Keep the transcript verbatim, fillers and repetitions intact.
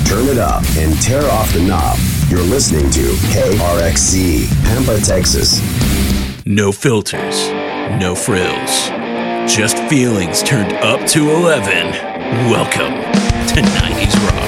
turn it up, and tear off the knob. You're listening to K R X Z, Pampa, Texas. No filters, no frills, just feelings turned up to eleven. Welcome to nineties Rock.